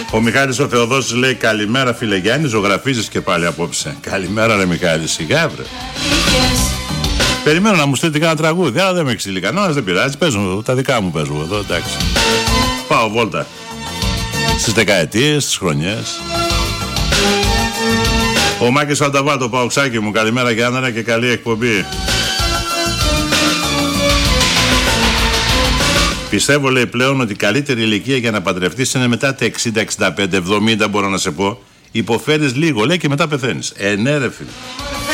Ο Μιχάλης ο Θεοδόσης λέει καλημέρα φίλε Γιάννη, ζωγραφίζεις και πάλι απόψε. Καλημέρα ρε Μιχάλη, σιγά βρε. Περιμένω να μου στείλετε κανένα τραγούδι, αλλά δεν με εξήλει κανένας, δεν πειράζει, παίζω, τα δικά μου παίζω εδώ, εντάξει. Πάω βόλτα στις δεκαετίες, στις χρονιές. Ο Μάκης Αλταβάτο, Παοξάκι μου, καλημέρα Γιάνναρα και καλή εκπομπή. Πιστεύω λέει πλέον ότι η καλύτερη ηλικία για να παντρευτείς είναι μετά τα 60, 65, 70 μπορώ να σε πω. Υποφέρεις λίγο λέει και μετά πεθαίνεις. Ναι ρε φίλε.